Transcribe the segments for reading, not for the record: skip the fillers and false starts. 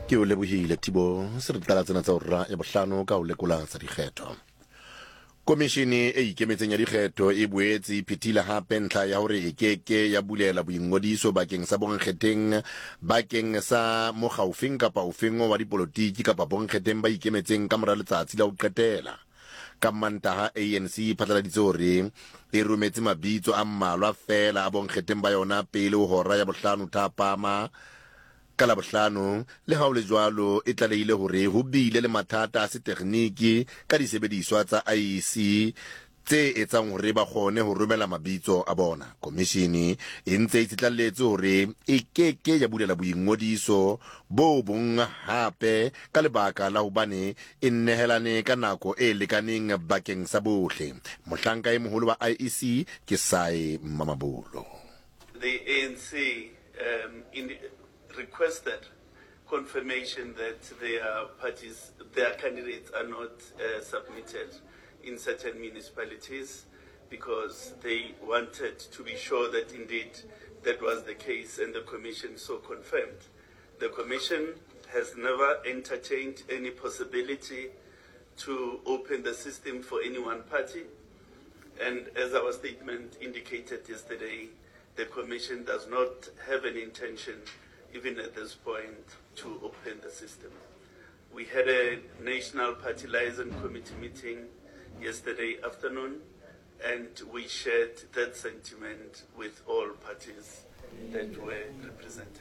ke o lebohile Thibo se re tla tsena tsa hora ya bohlano ka o lekola tsa dikgetho. Komishini e ikemetseng ya dikgetho e boetse phethile hape ntlha ya hore e keke ya bulela boingodiso bakeng sa bonkgetheng bakeng sa mogaufeng kapa ofeng wa dipolotiki kapa bonkgetheng ba ikemetseng ka mora letsatsi la ho qetela. Ka Mantaha ANC phatlaladitse hore e rometse mabitso a mmalwa fela a bonkgetheng ba yona pele ho hora ya bohlano thapama ka Labohlano, le ha o le jwalo e tlalehile hore ho bile le mathata a setekniki ka disebediswa tsa IEC tse etsang hore ba kgone ho romela mabitso a bona. Komishini e ntse e tsitlalletse hore e keke ya bulela boingodiso bo bong hape ka lebaka la hobane e nehelane ka nako e lekaneng bakeng sa bohle. Mohlanka e moholo wa IEC ke Sai Mamabolo. The ANC requested confirmation that their candidates are not submitted in certain municipalities because they wanted to be sure that indeed that was the case, and the Commission so confirmed. The Commission has never entertained any possibility to open the system for any one party, and as our statement indicated yesterday, the Commission does not have an intention even at this point to open the system. We had a National Party Liaison Committee meeting yesterday afternoon, and we shared that sentiment with all parties that were represented.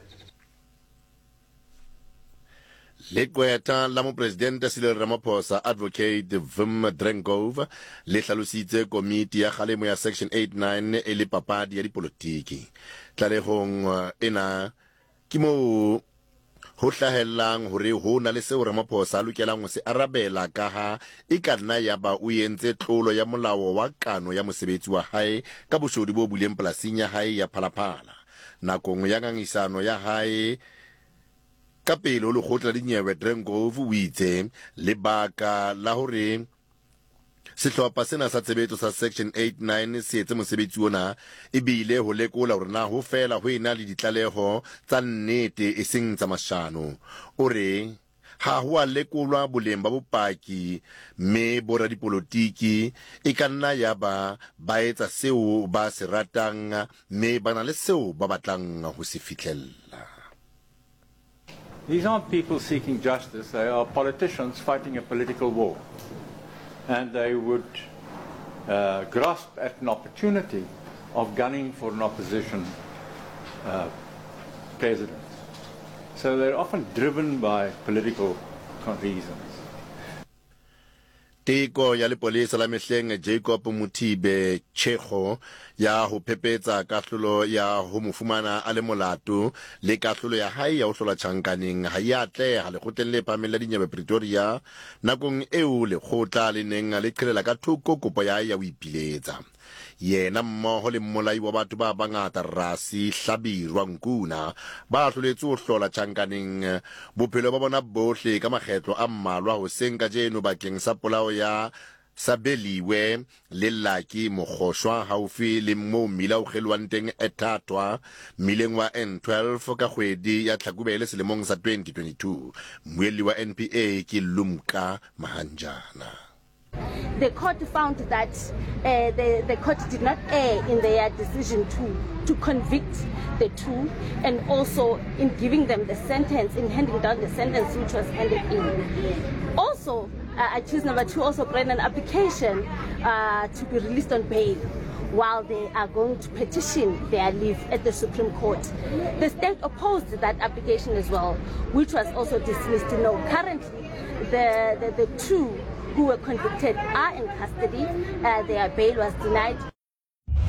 Lekweta la Mopresidente Cyril Ramaphosa Advocate Wim Drenkov le hlalositse komiti ya kgalemo ya Section 89 e le papadi ya dipolotiki. Tlalehong ena ke moo ho hlahellang hore ho na le seo Ramaphosa a lokelang ho se arabela ka ha e ka nna ya ba o entse tlolo ya molao wa kano ya mosebetsi wa hae ka bosodi bo buleng polasing ya hae ya Phalaphala. Nakong ya ngangisano ya hae ka pele ho lekgotla la dinyewe, Drenkov o itse lebaka la hore sehlopha sena sa tshebetso sa Section 89 se etse mosebetsi ona e bile ho lekola hore na ho fela ho ena le ditlaleho tsa nnete e seng tsa mashano. O re ha ho a lekolwa boleng ba bopaki mme bora dipolotiki e ka nna ya ba etsa seo ba se ratang mme ba na le seo ba batlang ho se fihlella. These aren't people seeking justice, they are politicians fighting a political war. And they would grasp at an opportunity of gunning for an opposition president. So they're often driven by political reasons. Teko ya lepolesa la Mehleng Jacob Muthibe Chego ya ho phepetsa kahlolo ya ho mofumana a le molato le kahlolo ya hae ya ho hlola tjhankaneng ha ya tleha lekgotleng le phahameng la dinyewe Pretoria nakong eo lekgotla le neng le qhelela ka thoko kopo ya hae ya ho ipiletsa. Yena mmoho le mmolai wa batho ba bangata Rasi Hlabirwa Nkuna ba hloletse ho hlola tjhankaneng bophelo ba bona bohle ka makgetlo a mmalwa ho seng ka jeno bakeng sa polao ya Sabeliwe le Lucky Mogoswa haufi le moo mmila o kgelwang teng eThatwa mmileng wa N12 ka kgwedi ya Tlhakubele selemong sa 2022. Mmuelli wa NPA ke Lumka Mahanjana. The court found that the court did not err in their decision to convict the two, and also in giving them the sentence, in handing down the sentence which was handed in. Also, accused number 2 also brought an application to be released on bail while they are going to petition their leave at the Supreme Court. The state opposed that application as well, which was also dismissed. No, currently the two who were convicted are in custody. Their bail was denied.